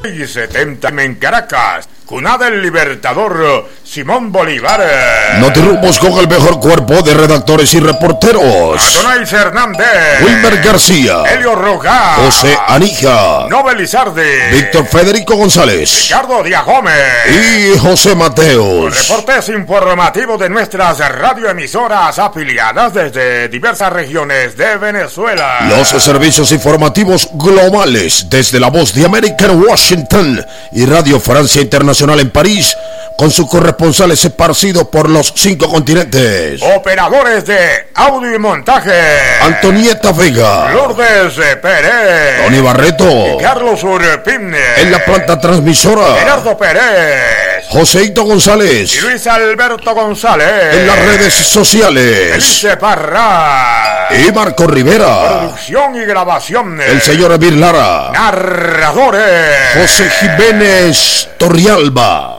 6:70 en Caracas, cuna del libertador Simón Bolívar. Notirrumbos con el mejor cuerpo de redactores y reporteros: Adonais Hernández, Wilmer García, Helio Rojas, José Anija, Nobel Lizardi, Víctor Federico González, Ricardo Díaz Gómez y José Mateos. Reportes informativos de nuestras radioemisoras afiliadas desde diversas regiones de Venezuela. Los servicios informativos globales desde La Voz de América en Washington y Radio Francia Internacional en París, con sus corresponsales esparcidos por los 5 continentes. Operadores de audio y montaje: Antonieta Vega, Lourdes Pérez, Tony Barreto y Carlos Urpimne. En la planta transmisora, Gerardo Pérez, Joseito González y Luis Alberto González. En las redes sociales, Felice Parra y Marco Rivera. Producción y grabación, el señor Emir Lara. Narradores: José Jiménez Torrialba,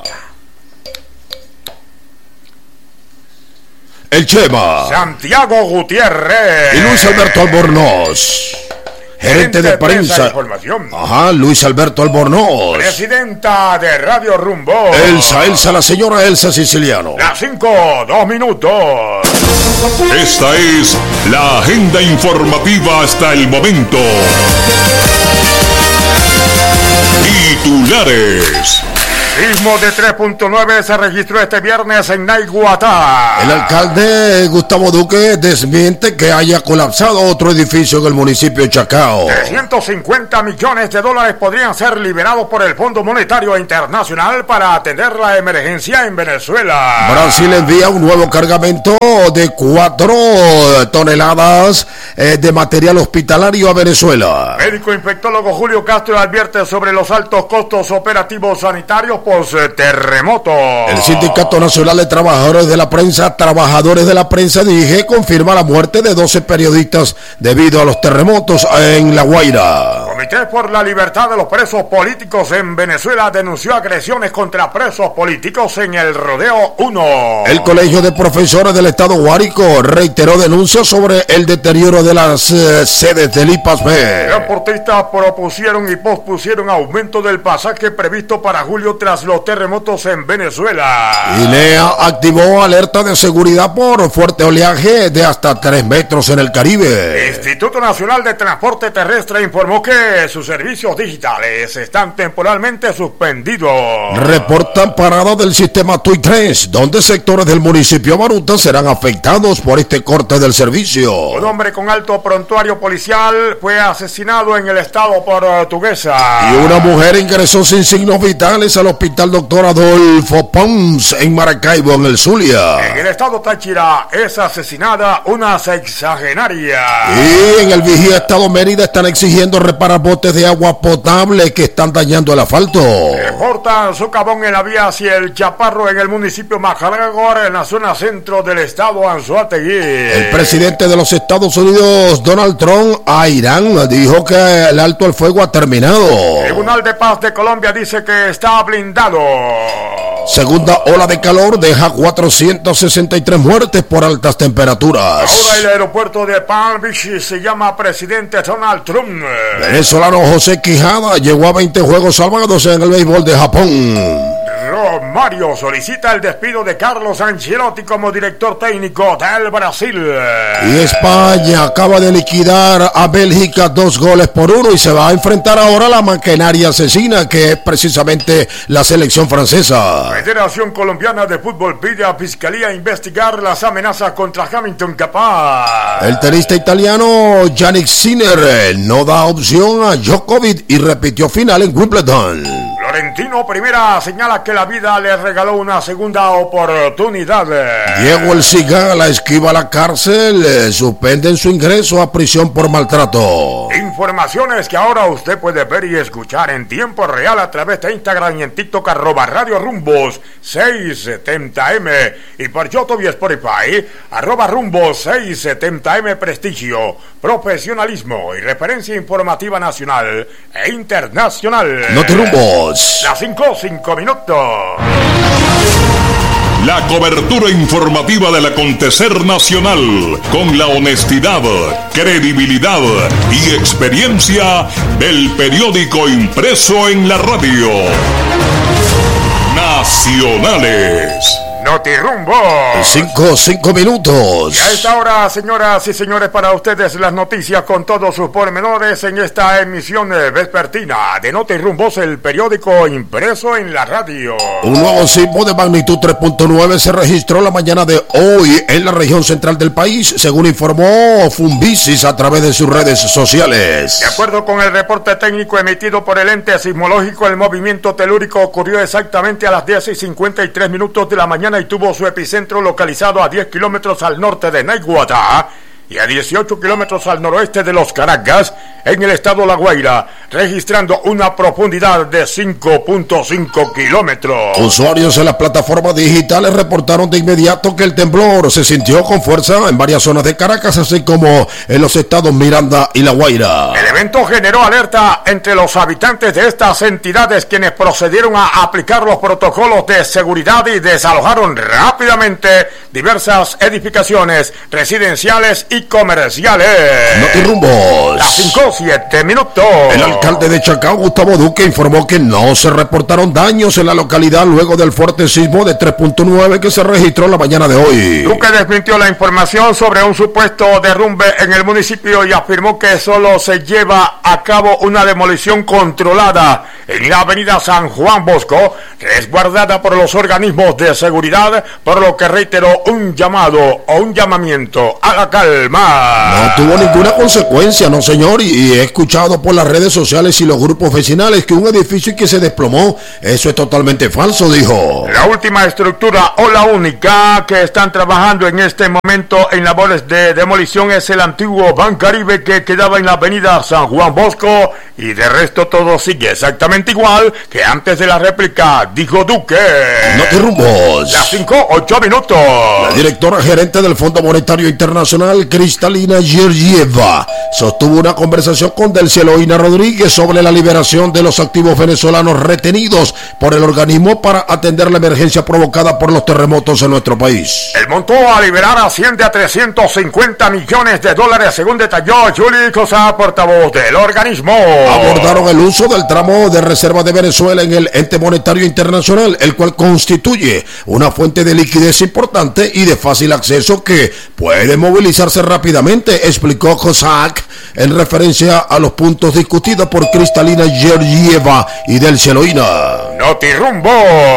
el Chema, Santiago Gutiérrez y Luis Alberto Albornoz. Gerente de prensa. Luis Alberto Albornoz. Presidenta de Radio Rumbo. Elsa, la señora Elsa Siciliano. Las 5:02. Esta es la agenda informativa hasta el momento. Titulares. Sismo de 3.9 se registró este viernes en Naiguatá. El alcalde Gustavo Duque desmiente que haya colapsado otro edificio en el municipio de Chacao. 350 millones de dólares podrían ser liberados por el Fondo Monetario Internacional para atender la emergencia en Venezuela. Brasil envía un nuevo cargamento de 4 toneladas de material hospitalario a Venezuela. Médico infectólogo Julio Castro advierte sobre los altos costos operativos sanitarios post-terremoto. El Sindicato Nacional de Trabajadores de la Prensa, DIGE, confirma la muerte de 12 periodistas debido a los terremotos en La Guaira. Comité por la Libertad de los Presos Políticos en Venezuela denunció agresiones contra presos políticos en el Rodeo 1. El Colegio de Profesores del Estado Guárico reiteró denuncias sobre el deterioro de las sedes del IPASB. Transportistas propusieron y pospusieron aumento del pasaje previsto para julio tras los terremotos en Venezuela. INEA activó alerta de seguridad por fuerte oleaje de hasta 3 metros en el Caribe. Instituto Nacional de Transporte Terrestre informó que sus servicios digitales están temporalmente suspendidos. Reportan parada del sistema TUI 3, donde sectores del municipio Baruta serán afectados por este corte del servicio. Un hombre con alto prontuario policial fue asesinado en el estado portuguesa. Y una mujer ingresó sin signos vitales al hospital Dr. Adolfo Pons en Maracaibo, en el Zulia. En el estado Táchira es asesinada una sexagenaria. Y en el vigía estado Mérida están exigiendo reparar botes de agua potable que están dañando el asfalto. Reportan socavón en la vía hacia el Chaparro en el municipio Majalagor, en la zona centro del estado Anzoátegui. El presidente de los Estados Unidos, Donald Trump, a Irán dijo que el alto al fuego ha terminado. El Tribunal de Paz de Colombia dice que está blindado. Segunda ola de calor deja 463 muertes por altas temperaturas. Ahora el aeropuerto de Palm Beach se llama presidente Donald Trump. Venezolano José Quijada llegó a 20 juegos salvados en el béisbol de Japón. Romario solicita el despido de Carlos Ancelotti como director técnico del Brasil. Y España acaba de liquidar a Bélgica 2-1 y se va a enfrentar ahora a la maquinaria asesina, que es precisamente la selección francesa. Federación Colombiana de Fútbol pide a Fiscalía investigar las amenazas contra Hamilton Capaz. El tenista italiano Yannick Sinner no da opción a Djokovic y repitió final en Wimbledon. Florentino Primera señala que la vida le regaló una segunda oportunidad. Diego El Cigala esquiva la cárcel, suspenden su ingreso a prisión por maltrato. Informaciones que ahora usted puede ver y escuchar en tiempo real a través de Instagram y en TikTok @Radio Rumbos 670M y por YouTube y Spotify @Rumbos 670M. Prestigio, profesionalismo y referencia informativa nacional e internacional. Notirumbos. Las 5:05. La cobertura informativa del acontecer nacional con la honestidad, credibilidad y experiencia del periódico impreso en la radio. Nacionales. Notirumbo. 5 minutos. Y a esta hora, señoras y señores, para ustedes las noticias con todos sus pormenores en esta emisión vespertina de Notirumbos, el periódico impreso en la radio. Un nuevo sismo de magnitud 3.9 se registró la mañana de hoy en la región central del país, según informó Fumbisis a través de sus redes sociales. De acuerdo con el reporte técnico emitido por el ente sismológico, el movimiento telúrico ocurrió exactamente a las 10:53 de la mañana y tuvo su epicentro localizado a 10 kilómetros al norte de Naiguatá y a 18 kilómetros al noroeste de Los Caracas, en el estado La Guaira, registrando una profundidad de 5.5 kilómetros. Usuarios en las plataformas digitales reportaron de inmediato que el temblor se sintió con fuerza en varias zonas de Caracas, así como en los estados Miranda y La Guaira. El evento generó alerta entre los habitantes de estas entidades, quienes procedieron a aplicar los protocolos de seguridad y desalojaron rápidamente diversas edificaciones residenciales y comerciales. Notirumbos. Las 5:07 minutos. El alcalde de Chacao, Gustavo Duque, informó que no se reportaron daños en la localidad luego del fuerte sismo de 3.9 que se registró la mañana de hoy. Duque desmintió la información sobre un supuesto derrumbe en el municipio y afirmó que solo se lleva a cabo una demolición controlada en la avenida San Juan Bosco, resguardada por los organismos de seguridad, por lo que reiteró un llamado o un llamamiento a la calma. No tuvo ninguna consecuencia, no señor, y he escuchado por las redes sociales y los grupos vecinales que un edificio que se desplomó, eso es totalmente falso, dijo. La última estructura o la única que están trabajando en este momento en labores de demolición es el antiguo Bancaribe que quedaba en la avenida San Juan Bosco, y de resto todo sigue exactamente igual que antes de la réplica, dijo Duque. Notirumbos. Las 5:08 minutos. La directora gerente del Fondo Monetario Internacional, Kristalina Georgieva, sostuvo una conversación con Delcy Eloína Rodríguez sobre la liberación de los activos venezolanos retenidos por el organismo para atender la emergencia provocada por los terremotos en nuestro país. El monto a liberar asciende a $350 millones, según detalló Julie Cosa, portavoz del organismo. Abordaron el uso del tramo de reserva de Venezuela en el ente monetario internacional, el cual constituye una fuente de liquidez importante y de fácil acceso que puede movilizarse rápidamente, explicó Cossack en referencia a los puntos discutidos por Kristalina Georgieva y Delcy Eloína. Notirumbo.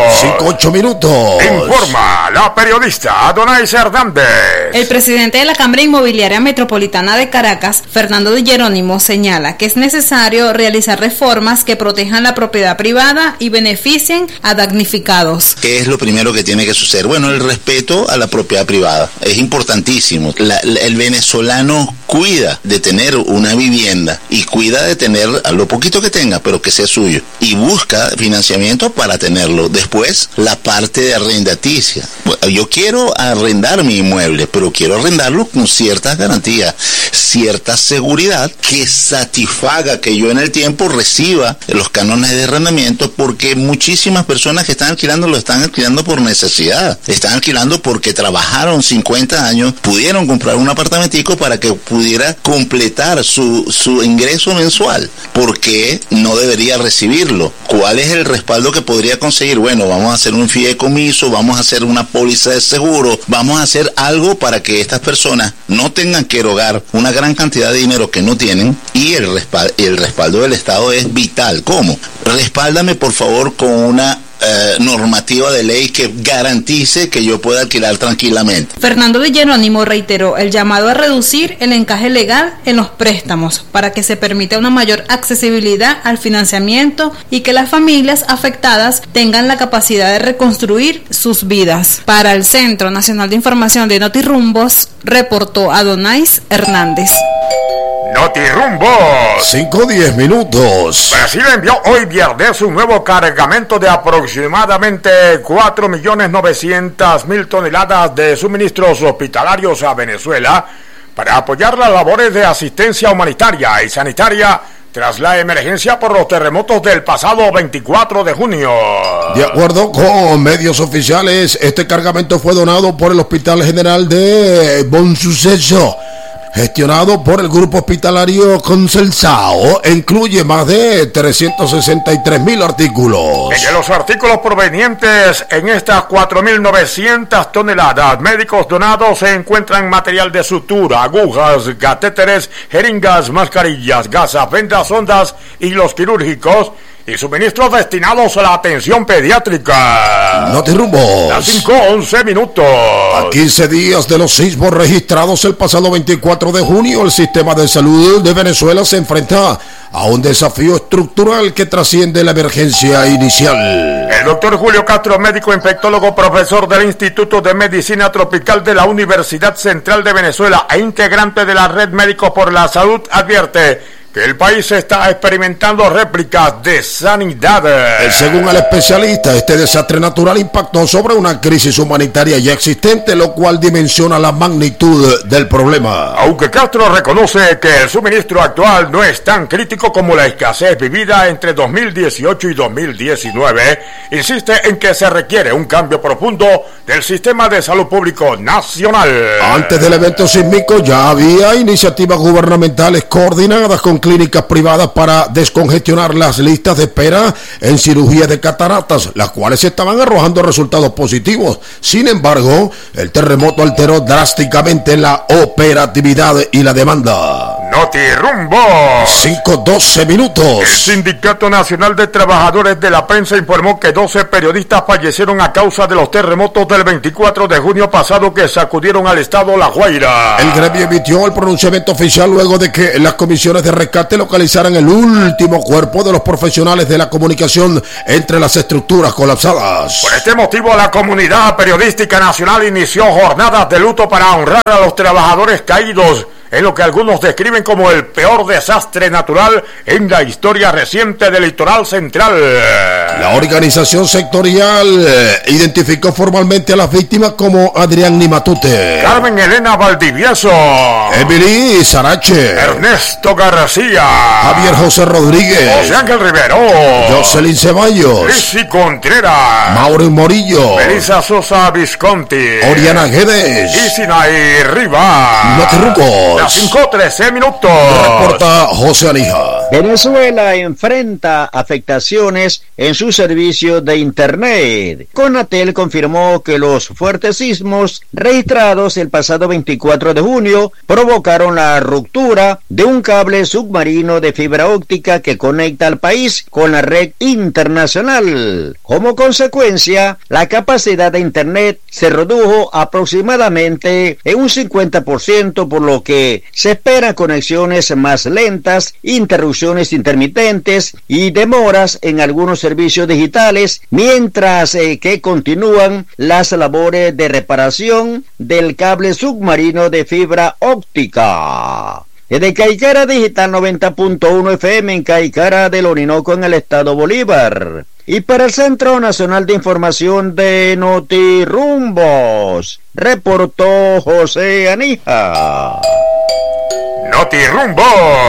5:08 minutos. Informa la periodista Adonais Hernández. El presidente de la Cámara Inmobiliaria Metropolitana de Caracas, Fernando Di Jerónimo, señala que es necesario realizar reformas que protejan la propiedad privada y beneficien a damnificados. ¿Qué es lo primero que tiene que suceder? Bueno, el respeto a la propiedad privada. Es importantísimo. El venezolano cuida de tener una vivienda y cuida de tener lo poquito que tenga, pero que sea suyo, y busca financiamiento para tenerlo. Después, la parte de arrendaticia. Yo quiero arrendar mi inmueble, pero quiero arrendarlo con ciertas garantías, cierta seguridad que satisfaga que yo en el tiempo reciba los cánones de arrendamiento, porque muchísimas personas que están alquilando lo están alquilando por necesidad, están alquilando porque trabajaron 50 años, pudieron comprar un apartamentico para que pudiera completar su ingreso mensual. ¿Por qué no debería recibirlo? ¿Cuál es el respaldo que podría conseguir? Bueno, vamos a hacer un fideicomiso, vamos a hacer una póliza de seguro, vamos a hacer algo para que estas personas no tengan que erogar una gran cantidad de dinero que no tienen, y el respaldo del Estado es vital. ¿Cómo? Respáldame por favor con una normativa de ley que garantice que yo pueda alquilar tranquilamente. Fernando Di Jerónimo reiteró el llamado a reducir el encaje legal en los préstamos para que se permita una mayor accesibilidad al financiamiento y que las familias afectadas tengan la capacidad de reconstruir sus vidas. Para el Centro Nacional de Información de Notirumbos, reportó Adonais Hernández. Notirumbos. 5:10 minutos. Brasil envió hoy viernes un nuevo cargamento de aproximadamente 4.900.000 toneladas de suministros hospitalarios a Venezuela para apoyar las labores de asistencia humanitaria y sanitaria tras la emergencia por los terremotos del pasado 24 de junio. De acuerdo con medios oficiales, este cargamento fue donado por el Hospital General de Bonsuceso, gestionado por el grupo hospitalario Concelsao, e incluye más de 363,000 artículos. Entre los artículos provenientes en estas 4.900 toneladas médicos donados se encuentran material de sutura, agujas, catéteres, jeringas, mascarillas, gasas, vendas, sondas, hilos quirúrgicos y suministros destinados a la atención pediátrica. Notirrumbos. Las 5:11 minutos. A 15 días de los sismos registrados el pasado 24 de junio, el sistema de salud de Venezuela se enfrenta a un desafío estructural que trasciende la emergencia inicial. El doctor Julio Castro, médico infectólogo, profesor del Instituto de Medicina Tropical de la Universidad Central de Venezuela e integrante de la Red Médicos por la Salud, advierte que el país está experimentando réplicas de sanidad. Según el especialista, este desastre natural impactó sobre una crisis humanitaria ya existente, lo cual dimensiona la magnitud del problema. Aunque Castro reconoce que el suministro actual no es tan crítico como la escasez vivida entre 2018 y 2019, insiste en que se requiere un cambio profundo del sistema de salud público nacional. Antes del evento sísmico ya había iniciativas gubernamentales coordinadas con clínicas privadas para descongestionar las listas de espera en cirugía de cataratas, las cuales estaban arrojando resultados positivos. Sin embargo, el terremoto alteró drásticamente la operatividad y la demanda. Notirrumbo. 5:12 minutos. El Sindicato Nacional de Trabajadores de la Prensa informó que 12 periodistas fallecieron a causa de los terremotos del 24 de junio pasado que sacudieron al estado La Guaira. El gremio emitió el pronunciamiento oficial luego de que las comisiones de rescate localizaran el último cuerpo de los profesionales de la comunicación entre las estructuras colapsadas. Por este motivo, la comunidad periodística nacional inició jornadas de luto para honrar a los trabajadores caídos en lo que algunos describen como el peor desastre natural en la historia reciente del litoral central. La organización sectorial identificó formalmente a las víctimas como Adrián Nimatute, Carmen Elena Valdivieso, Emily Sarache, Ernesto García, Javier José Rodríguez, José Ángel Rivero, Jocelyn Ceballos, Lizzy Contreras, Maureen Morillo, Melissa Sosa Visconti, Oriana Guedes y Sinaí Rivas. Notirrumbos. Las 5:13 minutos. Reporta José Anija. Venezuela enfrenta afectaciones en su servicio de Internet. Conatel confirmó que los fuertes sismos registrados el pasado 24 de junio provocaron la ruptura de un cable submarino de fibra óptica que conecta al país con la red internacional. Como consecuencia, la capacidad de Internet se redujo aproximadamente en un 50%, por lo que se esperan conexiones más lentas, interrupciones intermitentes y demoras en algunos servicios digitales, mientras que continúan las labores de reparación del cable submarino de fibra óptica. Desde Caicara Digital 90.1 FM en Caicara del Orinoco, en el estado Bolívar. Y para el Centro Nacional de Información de Notirrumbos, reportó José Anija. Notirrumbos.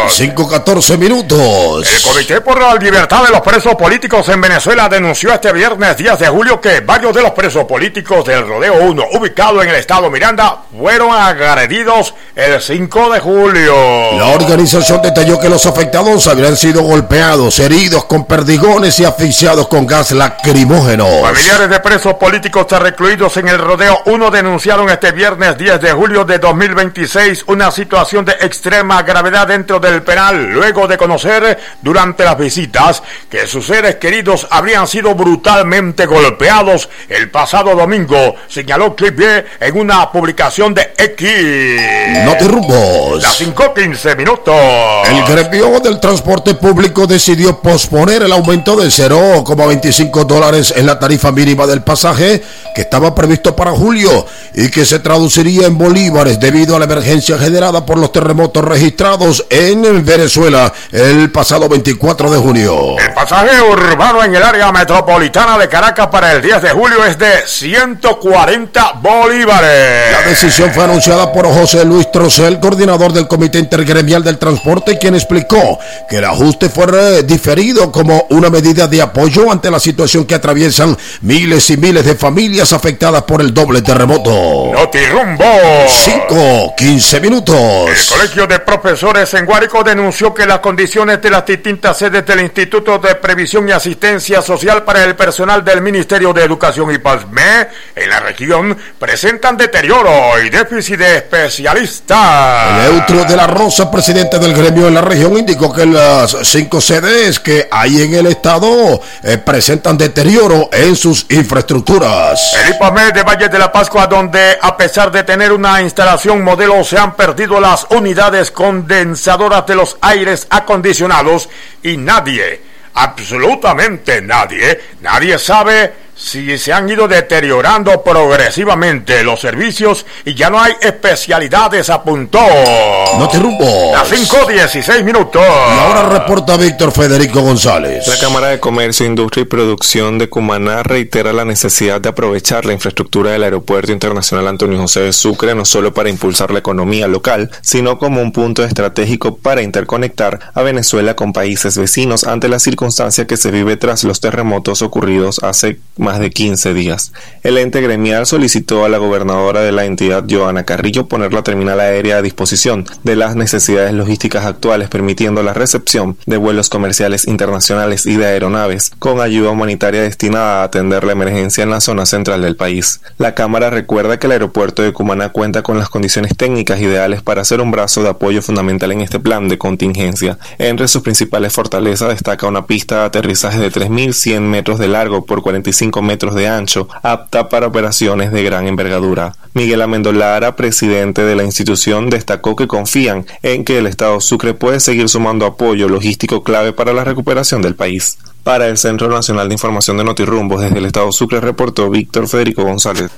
5:14 minutos. El Comité por la Libertad de los Presos Políticos en Venezuela denunció este viernes 10 de julio que varios de los presos políticos del Rodeo 1, ubicado en el estado Miranda, fueron agredidos el 5 de julio. La organización detalló que los afectados habrían sido golpeados, heridos con perdigones y asfixiados con gas lacrimógeno. Familiares de presos políticos recluidos en el Rodeo 1 denunciaron este viernes 10 de julio de 2026 una situación de extrema gravedad dentro del penal, luego de conocer durante las visitas que sus seres queridos habrían sido brutalmente golpeados el pasado domingo, señaló Clipie en una publicación de X. Notirrumbos. Las 5:15 minutos. El gremio del transporte público decidió posponer el aumento de $0,25 en la tarifa mínima del pasaje que estaba previsto para julio y que se traduciría en bolívares debido a la emergencia generada por los terremotos registrados en Venezuela el pasado 24 de junio. El pasaje urbano en el área metropolitana de Caracas para el 10 de julio es de 140 bolívares. La decisión fue anunciada por José Luis Trocel, coordinador del Comité Intergremial del Transporte, quien explicó que el ajuste fue diferido como una medida de apoyo ante la situación que atraviesan miles y miles de familias afectadas por el doble terremoto. Notirumbo. 5:15 minutos. El Colegio de Profesores en Guárico denunció que las condiciones de las distintas sedes del Instituto de Previsión y Asistencia Social para el personal del Ministerio de Educación y PASME en la región presentan deterioro y déficit de especialistas. El Eutro de la Rosa, presidente del gremio en la región, indicó que las 5 sedes que hay en el estado presentan deterioro en sus infraestructuras. El IPASME de Valle de la Pascua, donde a pesar de tener una instalación modelo se han perdido las unidades condensadoras de los aires acondicionados y nadie, absolutamente nadie sabe si se han ido deteriorando progresivamente los servicios y ya no hay especialidades, apuntó. Notirumbo. Las 5:16 minutos. Y ahora reporta Víctor Federico González. La Cámara de Comercio, Industria y Producción de Cumaná reitera la necesidad de aprovechar la infraestructura del Aeropuerto Internacional Antonio José de Sucre no solo para impulsar la economía local, sino como un punto estratégico para interconectar a Venezuela con países vecinos ante la circunstancia que se vive tras los terremotos ocurridos hace más de 15 días. El ente gremial solicitó a la gobernadora de la entidad, Joana Carrillo, poner la terminal aérea a disposición de las necesidades logísticas actuales, permitiendo la recepción de vuelos comerciales internacionales y de aeronaves, con ayuda humanitaria destinada a atender la emergencia en la zona central del país. La Cámara recuerda que el aeropuerto de Cumaná cuenta con las condiciones técnicas ideales para ser un brazo de apoyo fundamental en este plan de contingencia. Entre sus principales fortalezas destaca una pista de aterrizaje de 3.100 metros de largo por 45 metros de ancho, apta para operaciones de gran envergadura. Miguel Amendolara, presidente de la institución, destacó que confían en que el Estado Sucre puede seguir sumando apoyo logístico clave para la recuperación del país. Para el Centro Nacional de Información de Notirrumbos, desde el Estado Sucre reportó Víctor Federico González.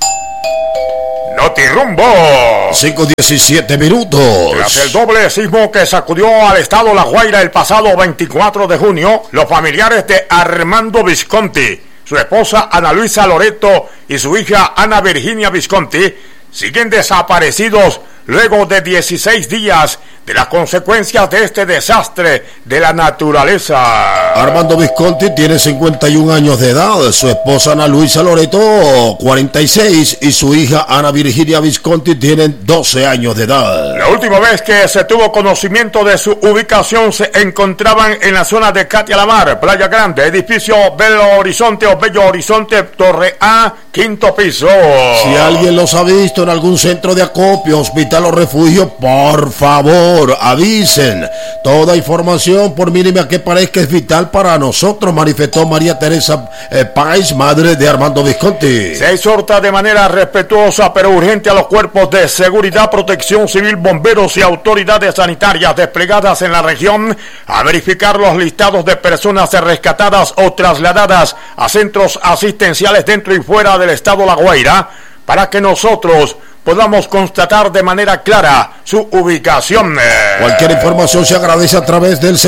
Notirumbo. 5:17 minutos. Tras el doble sismo que sacudió al estado La Guaira el pasado 24 de junio, los familiares de Armando Visconti, su esposa Ana Luisa Loreto y su hija Ana Virginia Visconti siguen desaparecidos luego de 16 días de las consecuencias de este desastre de la naturaleza. Armando Visconti tiene 51 años de edad, su esposa Ana Luisa Loreto 46 y su hija Ana Virginia Visconti tienen 12 años de edad. La última vez que se tuvo conocimiento de su ubicación se encontraban en la zona de Catia La Mar, Playa Grande, edificio Belo Horizonte o Bello Horizonte, Torre A, 5º piso. Si alguien los ha visto en algún centro de acopio, hospital o refugio, por favor avisen. Toda información, por mínima que parezca, es vital para nosotros, manifestó María Teresa Páez, madre de Armando Visconti. Se exhorta de manera respetuosa pero urgente a los cuerpos de seguridad, protección civil, bomberos y autoridades sanitarias desplegadas en la región a verificar los listados de personas rescatadas o trasladadas a centros asistenciales dentro y fuera del estado La Guaira para que nosotros podamos constatar de manera clara su ubicación. Cualquier información se agradece a través del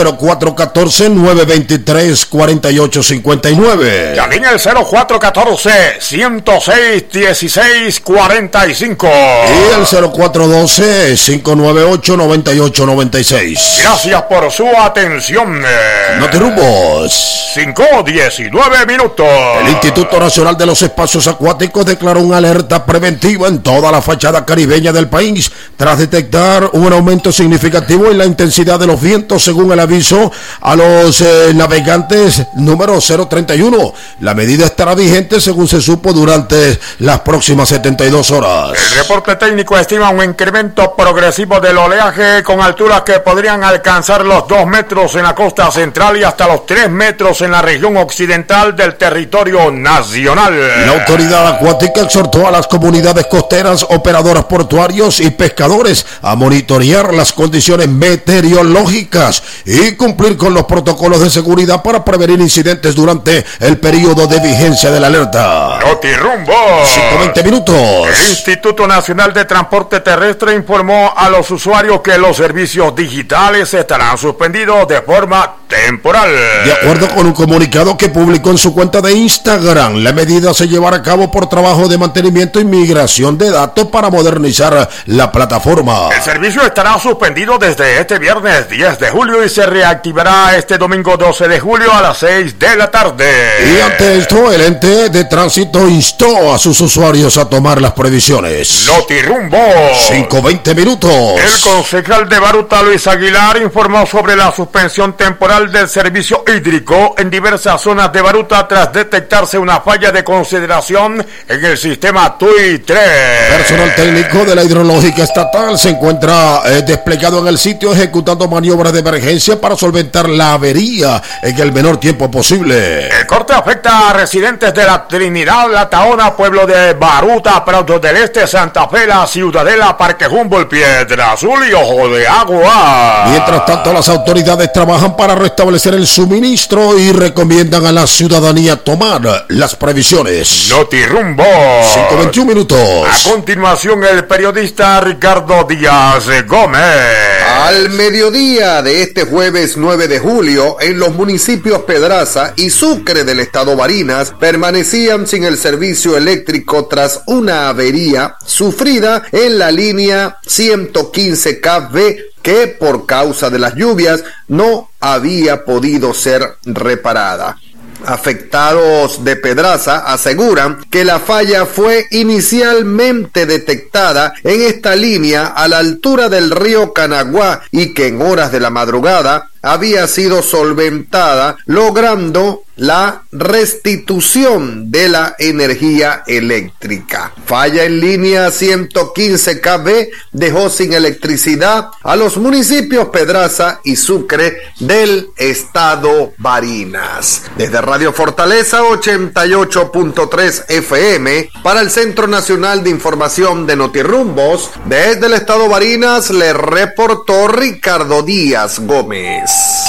0414-923-4859. También el 0414-106-1645. Y el 0412-598-9896. Gracias por su atención. Notirrumbos. 5:19 minutos. El Instituto Nacional de los Espacios Acuáticos declaró una alerta preventiva en toda la fachada caribeña del país tras detectar un aumento significativo en la intensidad de los vientos, según el aviso a los navegantes número 031. La medida estará vigente, según se supo, durante las próximas 72 horas. El reporte técnico estima un incremento progresivo del oleaje con alturas que podrían alcanzar los 2 metros en la costa central y hasta los 3 metros en la región occidental del territorio nacional. La autoridad acuática exhortó a las comunidades costeras operadores portuarios y pescadores a monitorear las condiciones meteorológicas y cumplir con los protocolos de seguridad para prevenir incidentes durante el periodo de vigencia de la alerta. Notirumbo. 5:20 minutos. El Instituto Nacional de Transporte Terrestre informó a los usuarios que los servicios digitales estarán suspendidos de forma temporal. De acuerdo con un comunicado que publicó en su cuenta de Instagram, la medida se llevará a cabo por trabajo de mantenimiento y migración de datos para modernizar la plataforma. El servicio estará suspendido desde este viernes 10 de julio y se reactivará este domingo 12 de julio a las 6 de la tarde. Y ante esto, el ente de tránsito instó a sus usuarios a tomar las previsiones. Notirumbo. 5:20 minutos. El concejal de Baruta, Luis Aguilar, informó sobre la suspensión temporal del servicio hídrico en diversas zonas de Baruta tras detectarse una falla de consideración en el sistema TUI 3. Personal técnico de la hidrológica estatal se encuentra desplegado en el sitio ejecutando maniobras de emergencia para solventar la avería en el menor tiempo posible. El corte afecta a residentes de la Trinidad, La Tahona, pueblo de Baruta, Prados del Este, Santa Fe, La Ciudadela, Parque Humboldt, Piedra Azul y Ojo de Agua. Mientras tanto, las autoridades trabajan para restablecer el suministro y recomiendan a la ciudadanía tomar las previsiones. Notirumbo. 5:21 minutos. A continuación, el periodista Ricardo Díaz Gómez. Al mediodía de este jueves 9 de julio, en los municipios Pedraza y Sucre del estado Barinas, permanecían sin el servicio eléctrico tras una avería sufrida en la línea 115 kV que por causa de las lluvias no había podido ser reparada. Afectados de Pedraza aseguran que la falla fue inicialmente detectada en esta línea a la altura del río Canaguá y que en horas de la madrugada había sido solventada, logrando la restitución de la energía eléctrica. Falla en línea 115 kV dejó sin electricidad a los municipios Pedraza y Sucre del estado Barinas. Desde Radio Fortaleza 88.3 FM para el Centro Nacional de Información de Notirrumbos, desde el estado Barinas le reportó Ricardo Díaz Gómez.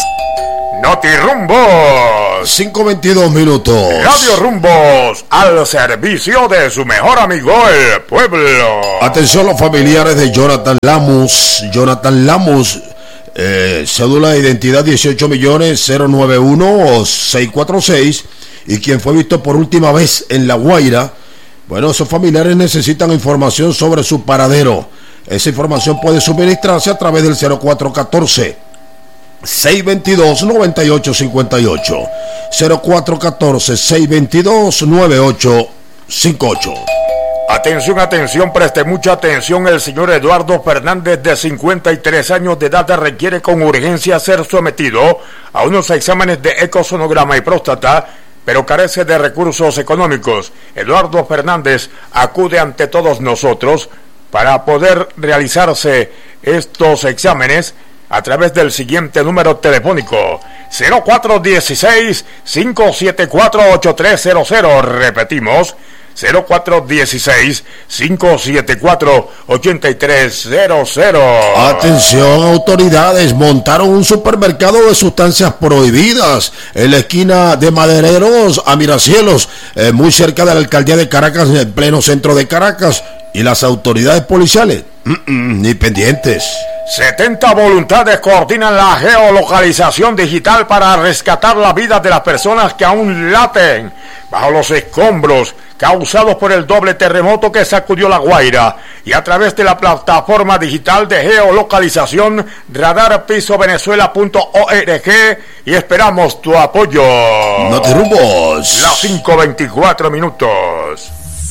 Notirrumbos. 5:22 minutos. Radio Rumbos, al servicio de su mejor amigo, el pueblo. Atención los familiares de Jonathan Lamus. Cédula de identidad 18.091.646 y quien fue visto por última vez en La Guaira. Bueno, esos familiares necesitan información sobre su paradero. Esa información puede suministrarse a través del 0414-622-9858. 0414-622-9858. Atención, preste mucha atención. El señor Eduardo Fernández, de 53 años de edad, requiere con urgencia ser sometido a unos exámenes de ecosonograma y próstata, pero carece de recursos económicos. Eduardo Fernández acude ante todos nosotros para poder realizarse estos exámenes a través del siguiente número telefónico: 0416-574-8300. Repetimos, 0416-574-8300. Atención autoridades, montaron un supermercado de sustancias prohibidas en la esquina de Madereros a Miracielos, muy cerca de la alcaldía de Caracas, en el pleno centro de Caracas, y las autoridades policiales ni pendientes. 70 voluntades coordinan la geolocalización digital para rescatar la vida de las personas que aún laten bajo los escombros causados por el doble terremoto que sacudió La Guaira, y a través de la plataforma digital de geolocalización radarpisovenezuela.org, y esperamos tu apoyo. Notirrumbos. Las 5:24 minutos.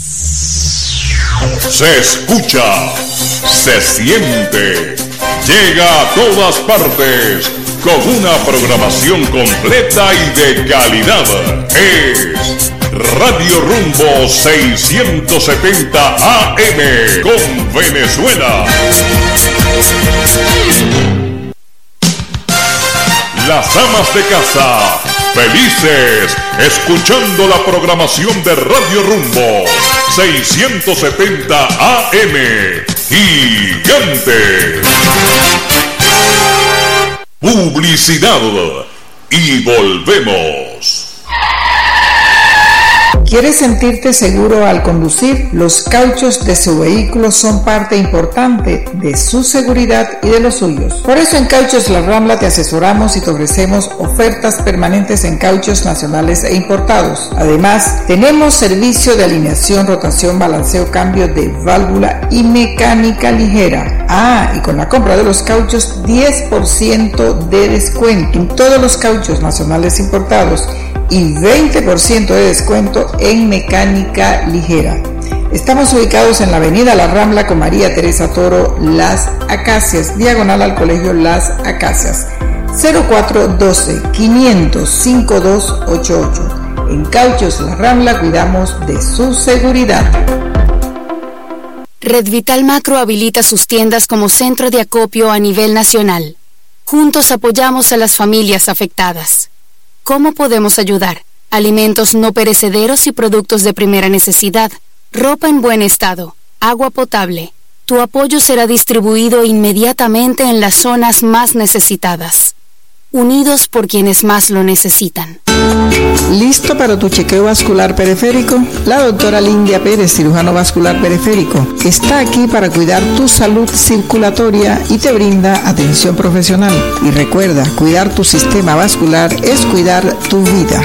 Se escucha, se siente, llega a todas partes con una programación completa y de calidad. Es Radio Rumbo 670 AM con Venezuela. Las amas de casa Felices escuchando la programación de Radio Rumbo 670 AM. Gigante. Publicidad y volvemos. ¿Quieres sentirte seguro al conducir? Los cauchos de su vehículo son parte importante de su seguridad y de los suyos. Por eso en Cauchos La Rambla te asesoramos y te ofrecemos ofertas permanentes en cauchos nacionales e importados. Además, tenemos servicio de alineación, rotación, balanceo, cambio de válvula y mecánica ligera. Y con la compra de los cauchos, 10% de descuento en todos los cauchos nacionales importados y 20% de descuento en mecánica ligera. Estamos ubicados en la avenida La Rambla con María Teresa Toro, Las Acacias, diagonal al Colegio Las Acacias, 0412-500-5288. En Cauchos La Rambla cuidamos de su seguridad. Red Vital Macro habilita sus tiendas como centro de acopio a nivel nacional. Juntos apoyamos a las familias afectadas. ¿Cómo podemos ayudar? Alimentos no perecederos y productos de primera necesidad, ropa en buen estado, agua potable. Tu apoyo será distribuido inmediatamente en las zonas más necesitadas. Unidos por quienes más lo necesitan. ¿Listo para tu chequeo vascular periférico? La doctora Lindia Pérez, cirujano vascular periférico, está aquí para cuidar tu salud circulatoria y te brinda atención profesional. Y recuerda, cuidar tu sistema vascular es cuidar tu vida.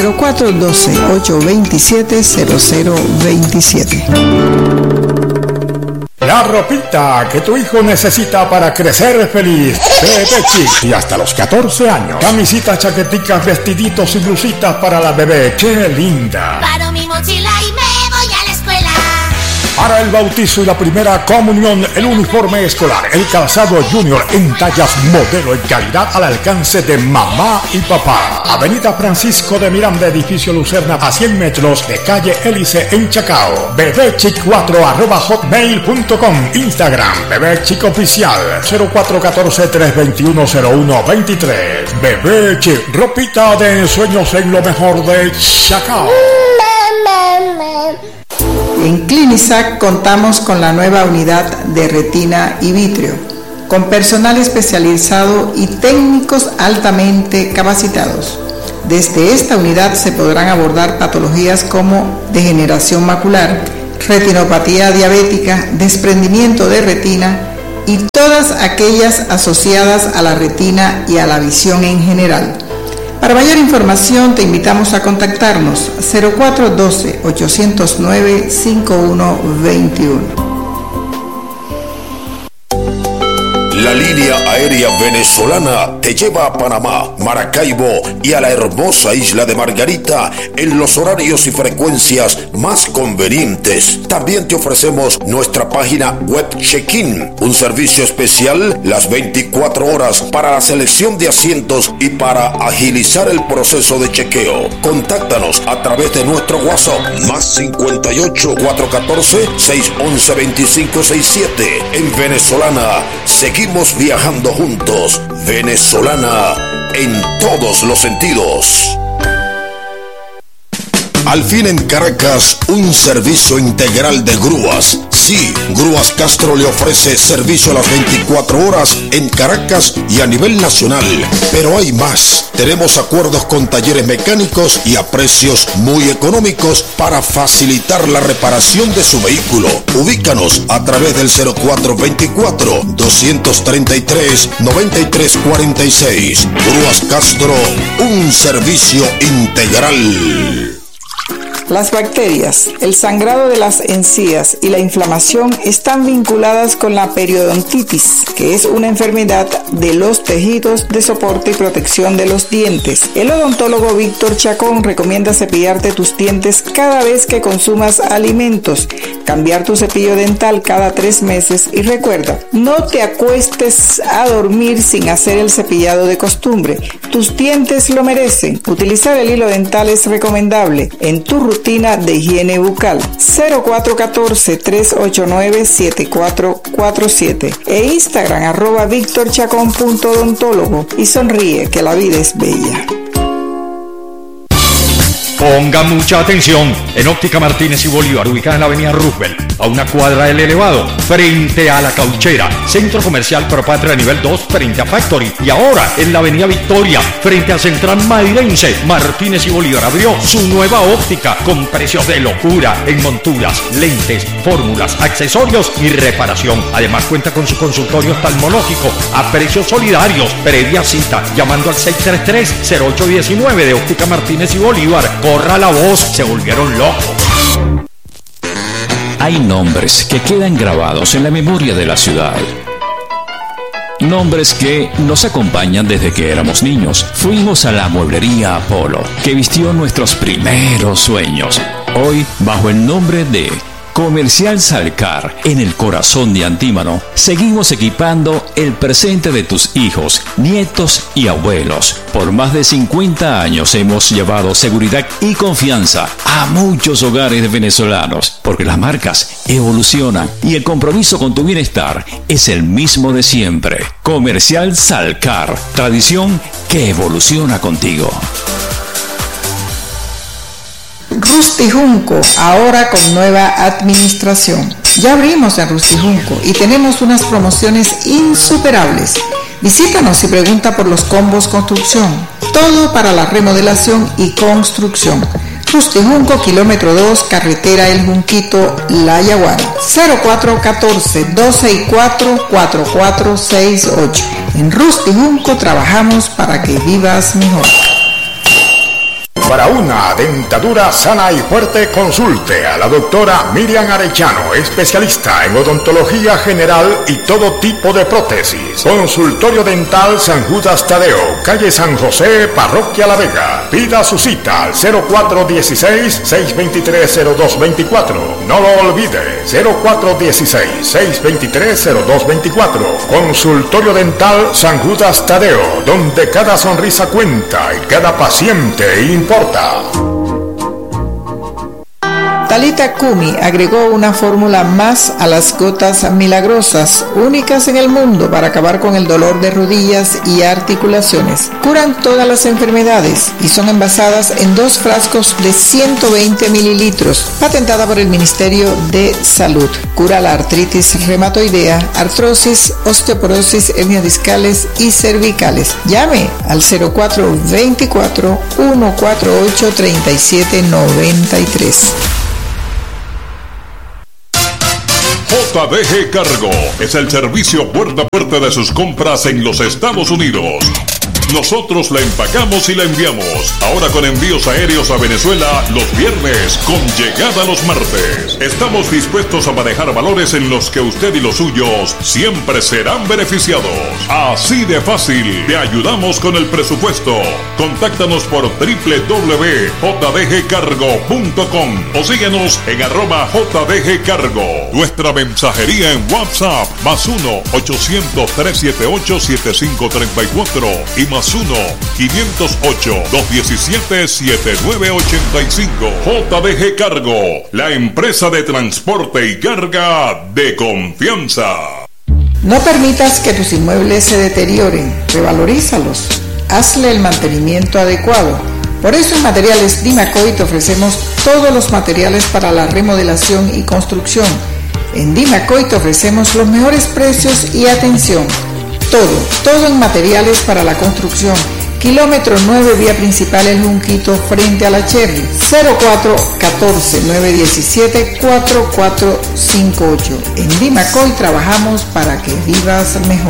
0412-827-0027. La ropita que tu hijo necesita para crecer feliz. Bebé Chic y hasta los 14 años. Camisitas, chaqueticas, vestiditos y blusitas para la bebé. ¡Qué linda! Paro mi mochila y me voy a la escuela. Para el bautizo y la primera comunión, el uniforme escolar, el calzado junior en tallas modelo y calidad al alcance de mamá y papá. Avenida Francisco de Miranda, edificio Lucerna, a 100 metros de calle Hélice en Chacao. bebechic4@hotmail.com. Instagram, Bebechic Oficial, 0414-321-0123. Bebé Chic, ropita de ensueños en lo mejor de Chacao. En Clinisac contamos con la nueva unidad de retina y vitrio, con personal especializado y técnicos altamente capacitados. Desde esta unidad se podrán abordar patologías como degeneración macular, retinopatía diabética, desprendimiento de retina y todas aquellas asociadas a la retina y a la visión en general. Para mayor información te invitamos a contactarnos 0412-809-5121. La línea aérea venezolana te lleva a Panamá, Maracaibo y a la hermosa isla de Margarita en los horarios y frecuencias más convenientes. También te ofrecemos nuestra página web Check-in, un servicio especial las 24 horas para la selección de asientos y para agilizar el proceso de chequeo. Contáctanos a través de nuestro WhatsApp más 58 414 611 2567. En Venezolana seguimos viajando juntos. Venezolana en todos los sentidos. Al fin en Caracas, un servicio integral de grúas. Sí, Grúas Castro le ofrece servicio a las 24 horas en Caracas y a nivel nacional. Pero hay más. Tenemos acuerdos con talleres mecánicos y a precios muy económicos para facilitar la reparación de su vehículo. Ubícanos a través del 0424-233-9346. Grúas Castro, un servicio integral. Las bacterias, el sangrado de las encías y la inflamación están vinculadas con la periodontitis, que es una enfermedad de los tejidos de soporte y protección de los dientes. El odontólogo Víctor Chacón recomienda cepillarte tus dientes cada vez que consumas alimentos, cambiar tu cepillo dental cada 3 meses y recuerda, no te acuestes a dormir sin hacer el cepillado de costumbre. Tus dientes lo merecen. Utilizar el hilo dental es recomendable en tu rutina de higiene bucal. 0414-389-7447 e Instagram @victorchacon.odontólogo y sonríe que la vida es bella. Ponga mucha atención. En Óptica Martínez y Bolívar, ubicada en la avenida Roosevelt, a una cuadra del elevado, frente a La Cauchera, Centro Comercial Propatria nivel 2, frente a Factory. Y ahora en la avenida Victoria, frente a Central Mairense, Martínez y Bolívar abrió su nueva óptica con precios de locura en monturas, lentes, fórmulas, accesorios y reparación. Además cuenta con su consultorio oftalmológico a precios solidarios. Previa cita llamando al 633-0819 de Óptica Martínez y Bolívar. Corra la voz, se volvieron locos. Hay nombres que quedan grabados en la memoria de la ciudad. Nombres que nos acompañan desde que éramos niños. Fuimos a la mueblería Apolo, que vistió nuestros primeros sueños. Hoy, bajo el nombre de Comercial Salcar, en el corazón de Antímano, seguimos equipando el presente de tus hijos, nietos y abuelos. Por más de 50 años hemos llevado seguridad y confianza a muchos hogares venezolanos, porque las marcas evolucionan y el compromiso con tu bienestar es el mismo de siempre. Comercial Salcar, tradición que evoluciona contigo. Rusty Junco, ahora con nueva administración. Ya abrimos en Rusty Junco y tenemos unas promociones insuperables. Visítanos y pregunta por los combos construcción. Todo para la remodelación y construcción. Rusty Junco, kilómetro 2, carretera El Junquito, La Yaguara. 0414-264-4468. En Rusty Junco trabajamos para que vivas mejor. Para una dentadura sana y fuerte, consulte a la doctora Miriam Arellano, especialista en odontología general y todo tipo de prótesis. Consultorio Dental San Judas Tadeo, calle San José, Parroquia La Vega. Pida su cita al 0416-623-0224. No lo olvide, 0416-623-0224. Consultorio Dental San Judas Tadeo, donde cada sonrisa cuenta y cada paciente importa. Talita Kumi agregó una fórmula más a las gotas milagrosas, únicas en el mundo para acabar con el dolor de rodillas y articulaciones. Curan todas las enfermedades y son envasadas en 2 frascos de 120 mililitros, patentada por el Ministerio de Salud. Cura la artritis reumatoidea, artrosis, osteoporosis, hernias discales y cervicales. Llame al 0424-148-3793. JDG Cargo es el servicio puerta a puerta de sus compras en los Estados Unidos. Nosotros la empacamos y la enviamos. Ahora con envíos aéreos a Venezuela los viernes, con llegada los martes. Estamos dispuestos a manejar valores en los que usted y los suyos siempre serán beneficiados. Así de fácil, te ayudamos con el presupuesto. Contáctanos por www.jdgcargo.com o síguenos en @jdgcargo. Nuestra mensajería en WhatsApp, +1 800-378-7534 y +1-508-217-7985. JDG Cargo, la empresa de transporte y carga de confianza. No permitas que tus inmuebles se deterioren, revalorízalos, hazle el mantenimiento adecuado. Por eso en Materiales Dimacoy te ofrecemos todos los materiales para la remodelación y construcción. En Dimacoy te ofrecemos los mejores precios y atención. Todo en materiales para la construcción. Kilómetro 9, vía principal El Junquito, frente a la Cherry. 0414-917-4458. En Dimacoy trabajamos para que vivas mejor.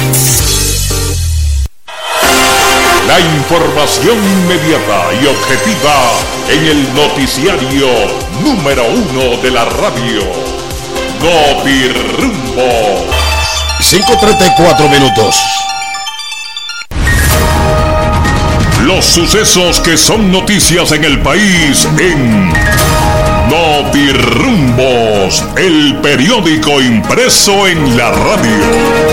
La información inmediata y objetiva en el noticiario número 1 de la radio. Notirumbo. 5:34 minutos. Los sucesos que son noticias en el país en Notirumbos, el periódico impreso en la radio.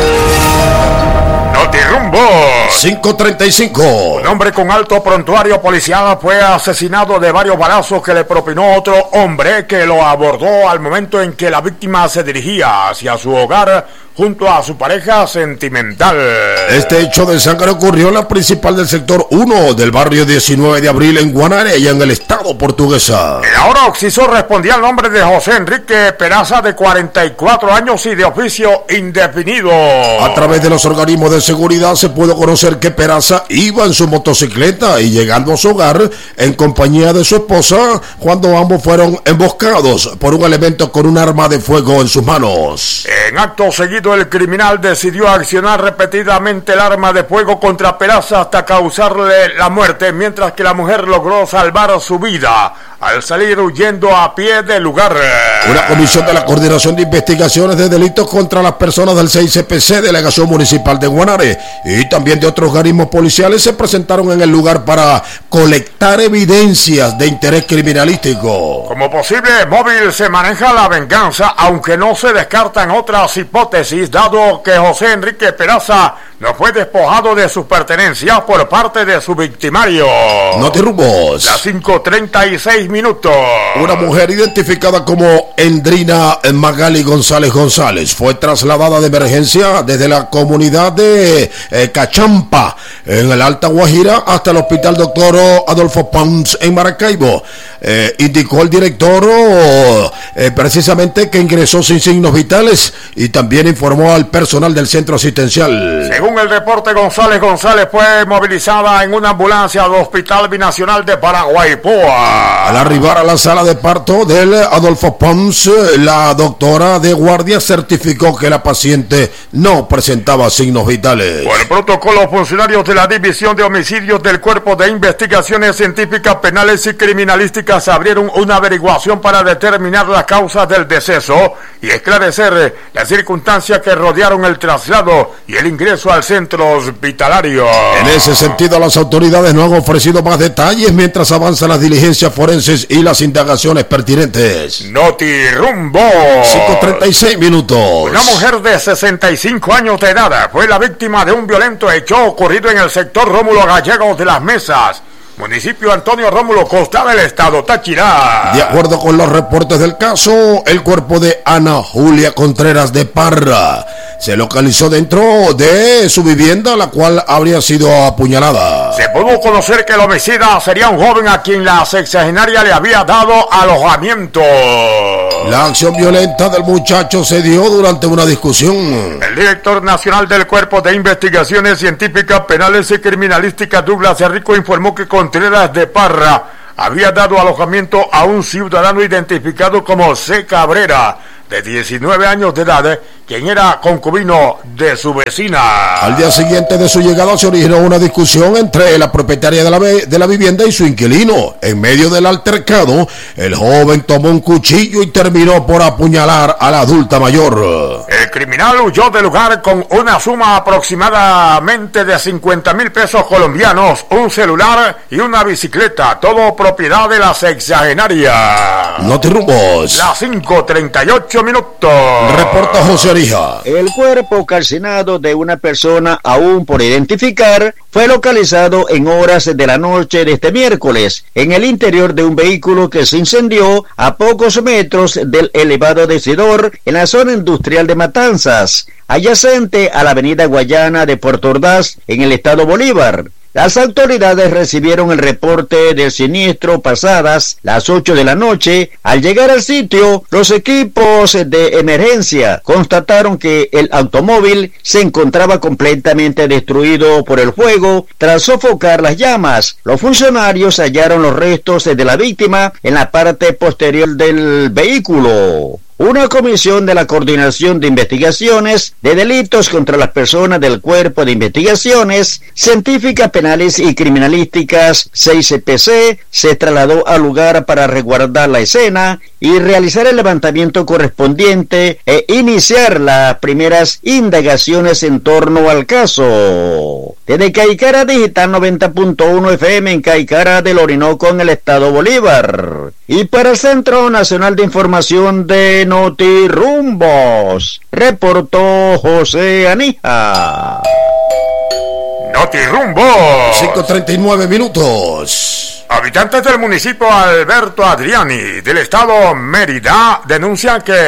Notirumbos. 5:35. Un hombre con alto prontuario policial fue asesinado de varios balazos que le propinó otro hombre que lo abordó al momento en que la víctima se dirigía hacia su hogar junto a su pareja sentimental. Este hecho de sangre ocurrió en la principal del sector 1 del barrio 19 de abril en Guanare, y en el estado Portuguesa. El ahora occiso respondía al nombre de José Enrique Peraza, de 44 años y de oficio indefinido. A través de los organismos de seguridad se pudo conocer que Peraza iba en su motocicleta y llegando a su hogar en compañía de su esposa, cuando ambos fueron emboscados por un elemento con un arma de fuego en sus manos. En acto seguido, el criminal decidió accionar repetidamente el arma de fuego contra Peraza hasta causarle la muerte, mientras que la mujer logró salvar su vida al salir huyendo a pie del lugar. Una comisión de la Coordinación de Investigaciones de Delitos contra las Personas del CICPC, Delegación Municipal de Guanare, y también de otros organismos policiales se presentaron en el lugar para colectar evidencias de interés criminalístico. Como posible móvil se maneja la venganza, aunque no se descartan otras hipótesis, dado que José Enrique Peraza no fue despojado de sus pertenencias por parte de su victimario. Notirrumbos. Las 5:36 minutos. Una mujer identificada como Endrina Magali González fue trasladada de emergencia desde la comunidad de Cachampa, en el Alta Guajira, hasta el Hospital Doctor Adolfo Pons en Maracaibo. Indicó el director precisamente que ingresó sin signos vitales, y también informó al personal del centro asistencial. Según el reporte, González fue movilizada en una ambulancia al Hospital Binacional de Paraguaypoa. Al arribar a la sala de parto del Adolfo Pons, la doctora de guardia certificó que la paciente no presentaba signos vitales. Por el protocolo, funcionarios de la División de Homicidios del Cuerpo de Investigaciones Científicas, Penales y Criminalísticas abrieron una averiguación para determinar las causas del deceso y esclarecer las circunstancias que rodearon el traslado y el ingreso al centro hospitalario. En ese sentido, las autoridades no han ofrecido más detalles mientras avanzan las diligencias forenses y las indagaciones pertinentes. Notirumbo. 5:36 minutos. Una mujer de 65 años de edad fue la víctima de un violento hecho ocurrido en el sector Rómulo Gallegos de Las Mesas, municipio Antonio Rómulo Costa del estado Táchira. De acuerdo con los reportes del caso, el cuerpo de Ana Julia Contreras de Parra se localizó dentro de su vivienda, la cual habría sido apuñalada. Se pudo conocer que el homicida sería un joven a quien la sexagenaria le había dado alojamiento. La acción violenta del muchacho se dio durante una discusión. El director nacional del Cuerpo de Investigaciones Científicas, Penales y Criminalísticas, Douglas Rico, informó que Contreras de Parra había dado alojamiento a un ciudadano identificado como C. Cabrera, de 19 años de edad, quien era concubino de su vecina. Al día siguiente de su llegada se originó una discusión entre la propietaria de la vivienda y su inquilino. En medio del altercado, el joven tomó un cuchillo y terminó por apuñalar a la adulta mayor. El criminal huyó del lugar con una suma aproximadamente de 50,000 pesos colombianos, un celular y una bicicleta, todo propiedad de la sexagenaria. Notirrumbos. Las 5:38 minutos. Reporta José Arija. El cuerpo calcinado de una persona aún por identificar fue localizado en horas de la noche de este miércoles en el interior de un vehículo que se incendió a pocos metros del elevado decidor en la zona industrial de Matanzas, adyacente a la avenida Guayana de Puerto Ordaz en el estado Bolívar. Las autoridades recibieron el reporte del siniestro pasadas las 8 de la noche. Al llegar al sitio, los equipos de emergencia constataron que el automóvil se encontraba completamente destruido por el fuego. Tras sofocar las llamas, los funcionarios hallaron los restos de la víctima en la parte posterior del vehículo. Una comisión de la Coordinación de Investigaciones de Delitos contra las Personas del Cuerpo de Investigaciones Científicas, Penales y Criminalísticas, CICPC, se trasladó al lugar para resguardar la escena y realizar el levantamiento correspondiente e iniciar las primeras indagaciones en torno al caso. Desde Caicara Digital 90.1 FM en Caicara del Orinoco en el estado Bolívar. Y para el Centro Nacional de Información de Notirrumbos, reportó José Anija. Notirrumbos. 5:39 minutos. Habitantes del municipio Alberto Adriani del estado Mérida denuncian que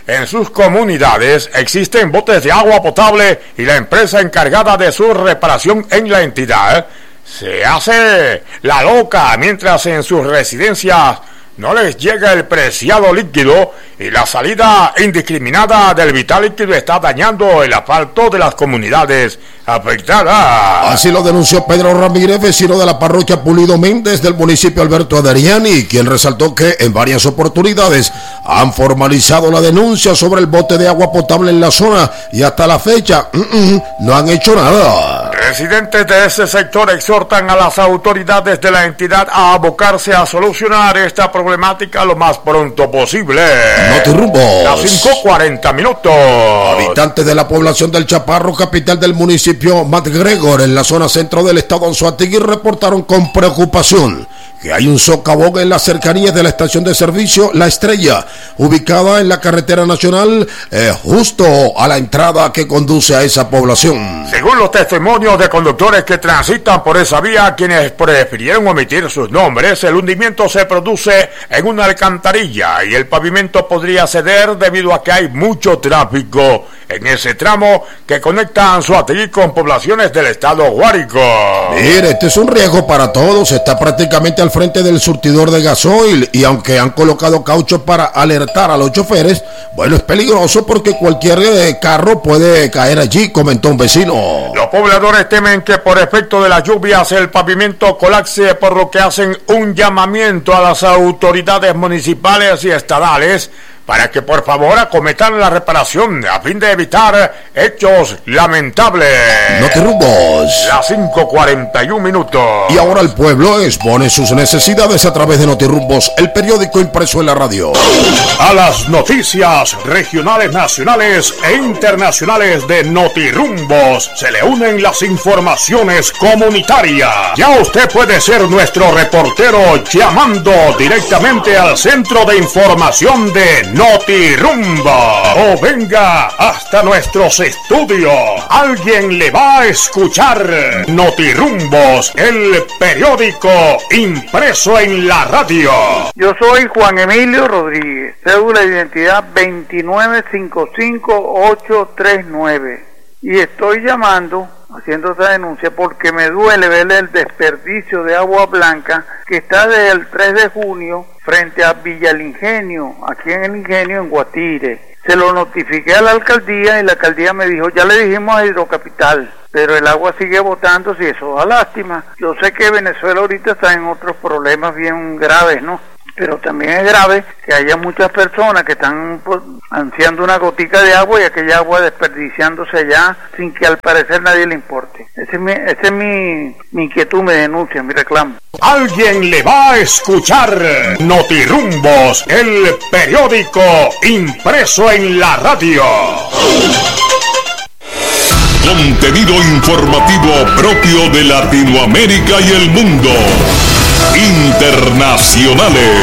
en sus comunidades existen botes de agua potable y la empresa encargada de su reparación en la entidad se hace la loca mientras en sus residencias no les llega el preciado líquido y la salida indiscriminada del vital líquido está dañando el asfalto de las comunidades afectadas. Así lo denunció Pedro Ramírez, vecino de la parroquia Pulido Méndez del municipio Alberto Adriani, quien resaltó que en varias oportunidades han formalizado la denuncia sobre el bote de agua potable en la zona y hasta la fecha no han hecho nada. Residentes de ese sector exhortan a las autoridades de la entidad a abocarse a solucionar esta problemática lo más pronto posible. Notirrumbos. Las 5:40 minutos. Habitantes de la población del Chaparro, capital del municipio McGregor, en la zona centro del estado Anzoátegui, reportaron con preocupación que hay un socavón en las cercanías de la estación de servicio La Estrella, ubicada en la carretera nacional, justo a la entrada que conduce a esa población. Según los testimonios de conductores que transitan por esa vía, quienes prefirieron omitir sus nombres, el hundimiento se produce en una alcantarilla y el pavimento podría ceder debido a que hay mucho tráfico en ese tramo que conecta Anzoátegui con poblaciones del estado Guárico. Mire, este es un riesgo para todos, está prácticamente al frente del surtidor de gasoil y aunque han colocado caucho para alertar a los choferes, bueno, es peligroso porque cualquier carro puede caer allí, comentó un vecino. Los pobladores temen que por efecto de las lluvias el pavimento colapse, por lo que hacen un llamamiento a las autoridades municipales y estadales para que por favor acometan la reparación a fin de evitar hechos lamentables. Notirrumbos. Las 5:41 minutos. Y ahora el pueblo expone sus necesidades a través de Notirrumbos, el periódico impreso en la radio. A las noticias regionales, nacionales e internacionales de Notirrumbos se le unen las informaciones comunitarias. Ya usted puede ser nuestro reportero llamando directamente al Centro de Información de Notirrumbo o venga hasta nuestros estudios. Alguien le va a escuchar. Notirrumbos, el periódico impreso en la radio. Yo soy Juan Emilio Rodríguez, cédula de identidad 2955839 y estoy llamando haciendo esta denuncia porque me duele ver el desperdicio de agua blanca que está desde el 3 de junio frente a Villa El Ingenio, aquí en El Ingenio, en Guatire. Se lo notifiqué a la alcaldía y la alcaldía me dijo, ya le dijimos a Hidrocapital, pero el agua sigue botándose y eso da lástima. Yo sé que Venezuela ahorita está en otros problemas bien graves, ¿no? Pero también es grave que haya muchas personas que están ansiando una gotica de agua y aquella agua desperdiciándose allá sin que al parecer nadie le importe. Esa es mi inquietud, mi denuncia, mi reclamo. Alguien le va a escuchar. Notirrumbos, el periódico impreso en la radio. Contenido informativo propio de Latinoamérica y el mundo. Internacionales.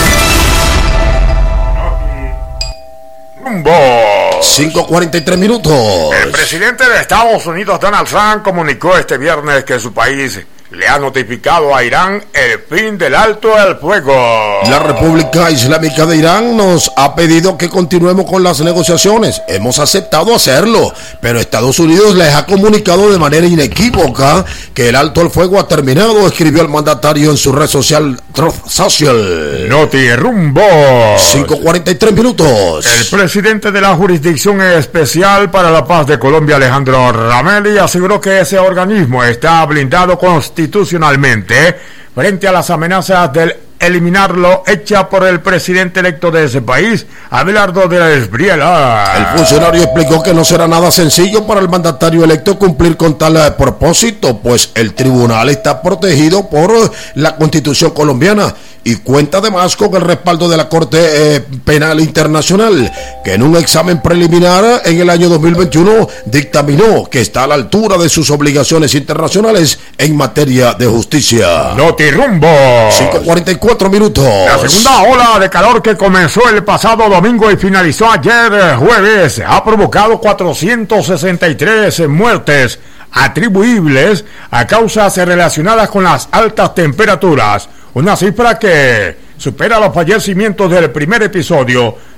5:43 minutos. El presidente de Estados Unidos, Donald Trump, comunicó este viernes que su país le ha notificado a Irán el fin del alto el fuego. La República Islámica de Irán nos ha pedido que continuemos con las negociaciones. Hemos aceptado hacerlo, pero Estados Unidos les ha comunicado de manera inequívoca que el alto el fuego ha terminado, escribió el mandatario en su red social Truth Social. Notirrumbos. 5:43 minutos. El presidente de la Jurisdicción Especial para la Paz de Colombia, Alejandro Ramelli, aseguró que ese organismo está blindado constitucionalmente frente a las amenazas del eliminarlo hecha por el presidente electo de ese país, Abelardo de la Espriella. El funcionario explicó que no será nada sencillo para el mandatario electo cumplir con tal propósito, pues el tribunal está protegido por la Constitución colombiana y cuenta además con el respaldo de la Corte Penal Internacional, que en un examen preliminar en el año 2021 dictaminó que está a la altura de sus obligaciones internacionales en materia de justicia. Notirrumbo. 5:44 minutos. La segunda ola de calor que comenzó el pasado domingo y finalizó ayer jueves ha provocado 463 muertes atribuibles a causas relacionadas con las altas temperaturas, una cifra que supera los fallecimientos del primer episodio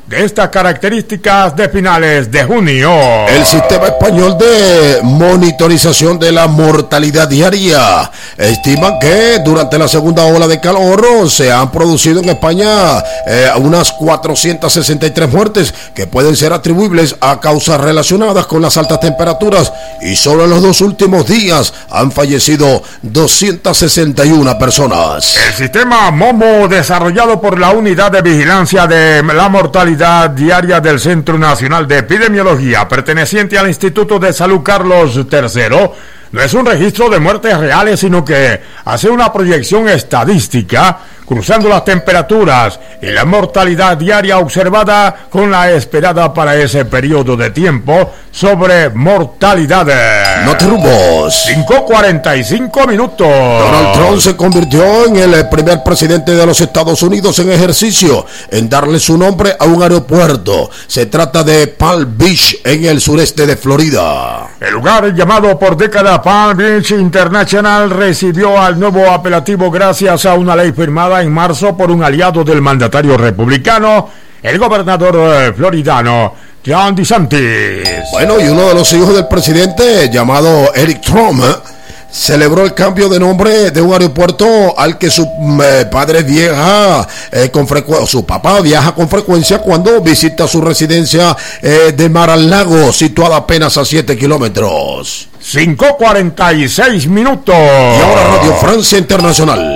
de estas características de finales de junio. El sistema español de monitorización de la mortalidad diaria estima que durante la segunda ola de calor se han producido en España unas 463 muertes que pueden ser atribuibles a causas relacionadas con las altas temperaturas, y solo en los 2 últimos días han fallecido 261 personas. El sistema MOMO, desarrollado por la Unidad de Vigilancia de la Mortalidad Diaria del Centro Nacional de Epidemiología, perteneciente al Instituto de Salud Carlos III, no es un registro de muertes reales, sino que hace una proyección estadística cruzando las temperaturas y la mortalidad diaria observada con la esperada para ese periodo de tiempo sobre mortalidades. Notirumbos. 5:45 minutos. Donald Trump se convirtió en el primer presidente de los Estados Unidos en ejercicio en darle su nombre a un aeropuerto. Se trata de Palm Beach, en el sureste de Florida. El lugar, llamado por décadas Palm Beach International, recibió al nuevo apelativo gracias a una ley firmada en marzo por un aliado del mandatario republicano, el gobernador floridano Ron DeSantis. Bueno, y uno de los hijos del presidente, llamado Eric Trump, celebró el cambio de nombre de un aeropuerto al que su padre viaja su papá viaja con frecuencia cuando visita su residencia de Mar-a-Lago, situada apenas a 7 kilómetros. 5:46 minutos. Y ahora Radio Francia Internacional.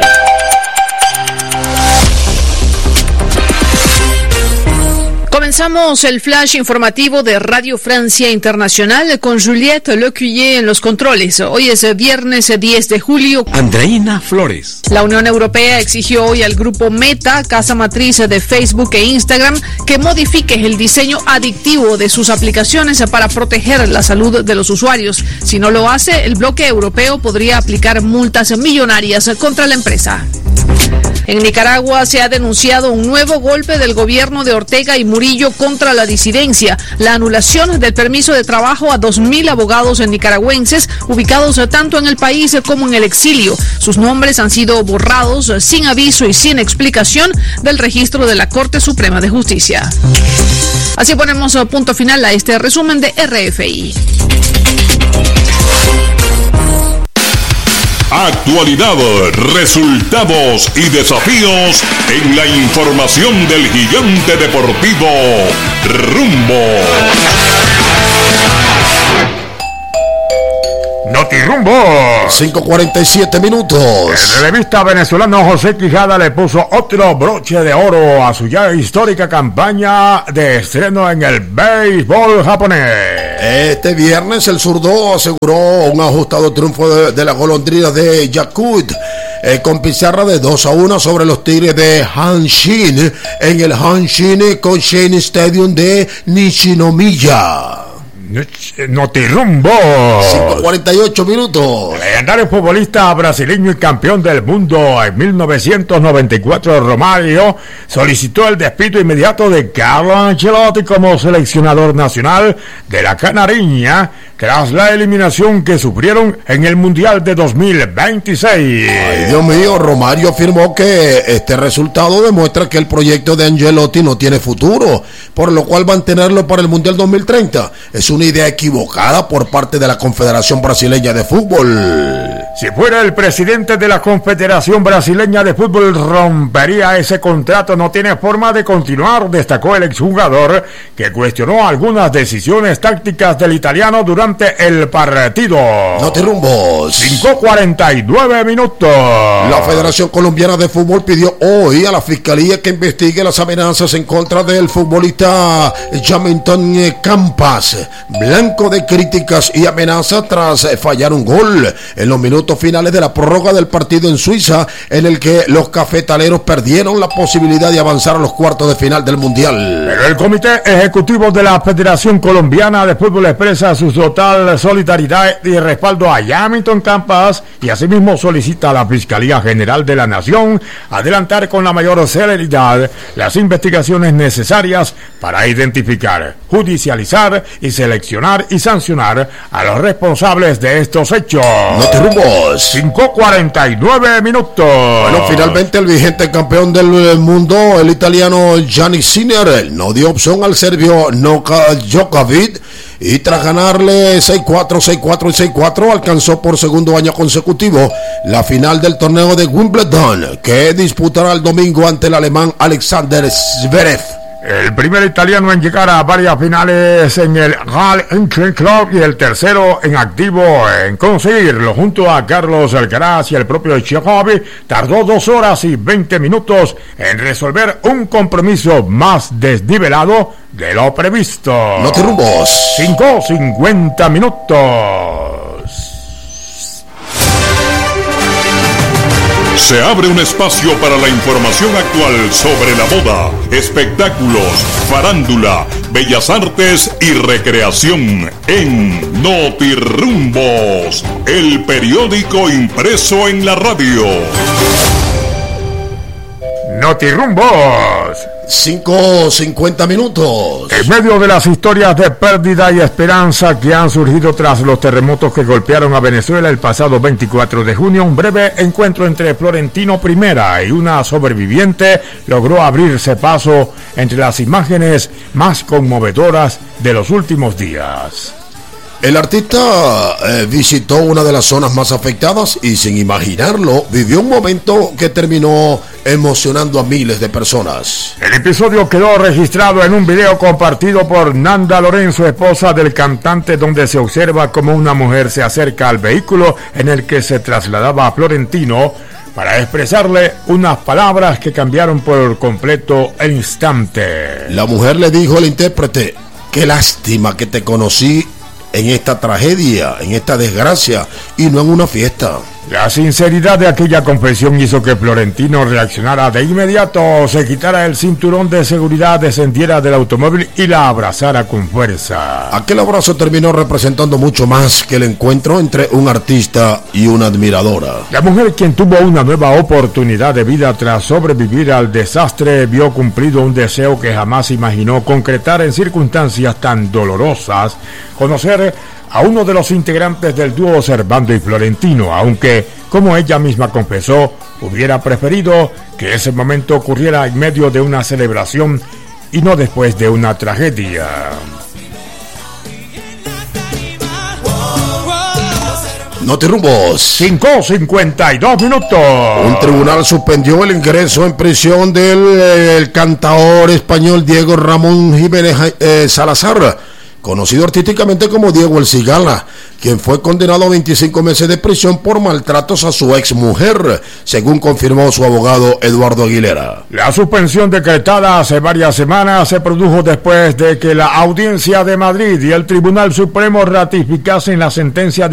Comenzamos el flash informativo de Radio Francia Internacional con Juliette Lecuyer en los controles. Hoy es viernes 10 de julio. Andreina Flores. La Unión Europea exigió hoy al grupo Meta, casa matriz de Facebook e Instagram, que modifique el diseño adictivo de sus aplicaciones para proteger la salud de los usuarios. Si no lo hace, el bloque europeo podría aplicar multas millonarias contra la empresa. En Nicaragua se ha denunciado un nuevo golpe del gobierno de Ortega y Murillo contra la disidencia, la anulación del permiso de trabajo a 2.000 abogados nicaragüenses ubicados tanto en el país como en el exilio. Sus nombres han sido borrados sin aviso y sin explicación del registro de la Corte Suprema de Justicia. Así ponemos punto final a este resumen de RFI. Actualidad, resultados y desafíos en la información del gigante deportivo Rumbo. Notirumbo. 5:47 minutos. El relevista venezolano José Quijada le puso otro broche de oro a su ya histórica campaña de estreno en el béisbol japonés. Este viernes el zurdo aseguró un ajustado triunfo de la golondrina de Yakut con pizarra de 2-1 sobre los Tigres de Hanshin en el Hanshin Konshin Stadium de Nishinomiya. Notirumbo. 5:48 minutos. El legendario futbolista brasileño y campeón del mundo en 1994, Romario, solicitó el despido inmediato de Carlo Ancelotti como seleccionador nacional de la Canariña tras la eliminación que sufrieron en el Mundial de 2026. Ay, Dios mío, Romario afirmó que este resultado demuestra que el proyecto de Ancelotti no tiene futuro, por lo cual mantenerlo para el Mundial 2030 es una idea equivocada por parte de la Confederación Brasileña de Fútbol. Si fuera el presidente de la Confederación Brasileña de Fútbol, rompería ese contrato. No tiene forma de continuar, destacó el exjugador, que cuestionó algunas decisiones tácticas del italiano durante el partido. Notirumbos. 5:49 minutos. La Federación Colombiana de Fútbol pidió hoy a la Fiscalía que investigue las amenazas en contra del futbolista Jamilton Campas, blanco de críticas y amenazas tras fallar un gol en los minutos finales de la prórroga del partido en Suiza, en el que los cafetaleros perdieron la posibilidad de avanzar a los cuartos de final del Mundial. Pero el Comité Ejecutivo de la Federación Colombiana de Fútbol expresa su total solidaridad y respaldo a Jamilton Campas y asimismo solicita a la Fiscalía General de la Nación adelantar con la mayor celeridad las investigaciones necesarias para identificar, judicializar y seleccionar y sancionar a los responsables de estos hechos. Notirumbo. rumbos. 5:49 minutos. Bueno, finalmente el vigente campeón del mundo, el italiano Jannik Sinner, no dio opción al serbio Novak Djokovic y tras ganarle 6-4, 6-4 y 6-4 alcanzó por segundo año consecutivo la final del torneo de Wimbledon, que disputará el domingo ante el alemán Alexander Zverev. El primer italiano en llegar a varias finales en el Real Country Club y el tercero en activo en conseguirlo junto a Carlos Alcaraz y el propio Djokovic, tardó 2 horas y 20 minutos en resolver un compromiso más desnivelado de lo previsto. No te rumbos. 5:50 minutos. Se abre un espacio para la información actual sobre la moda, espectáculos, farándula, bellas artes y recreación en Notirrumbos, el periódico impreso en la radio. Notirrumbos. 5:50 minutos. En medio de las historias de pérdida y esperanza que han surgido tras los terremotos que golpearon a Venezuela el pasado 24 de junio, un breve encuentro entre Florentino I y una sobreviviente logró abrirse paso entre las imágenes más conmovedoras de los últimos días. El artista visitó una de las zonas más afectadas y sin imaginarlo vivió un momento que terminó emocionando a miles de personas. El episodio quedó registrado en un video compartido por Nanda Lorenzo, esposa del cantante, donde se observa como una mujer se acerca al vehículo en el que se trasladaba a Florentino para expresarle unas palabras que cambiaron por completo el instante. La mujer le dijo al intérprete: qué lástima que te conocí en esta tragedia, en esta desgracia, y no en una fiesta. La sinceridad de aquella confesión hizo que Florentino reaccionara de inmediato, se quitara el cinturón de seguridad, descendiera del automóvil y la abrazara con fuerza. Aquel abrazo terminó representando mucho más que el encuentro entre un artista y una admiradora. La mujer, quien tuvo una nueva oportunidad de vida tras sobrevivir al desastre, vio cumplido un deseo que jamás imaginó concretar en circunstancias tan dolorosas: conocer a uno de los integrantes del dúo Servando y Florentino, aunque, como ella misma confesó, hubiera preferido que ese momento ocurriera en medio de una celebración y no después de una tragedia. Notirrumbos. 5:52 minutos. Un tribunal suspendió el ingreso en prisión del cantaor español Diego Ramón Jiménez Salazar, conocido artísticamente como Diego El Cigala, quien fue condenado a 25 meses de prisión por maltratos a su exmujer, según confirmó su abogado Eduardo Aguilera. La suspensión decretada hace varias semanas se produjo después de que la Audiencia de Madrid y el Tribunal Supremo ratificasen la sentencia de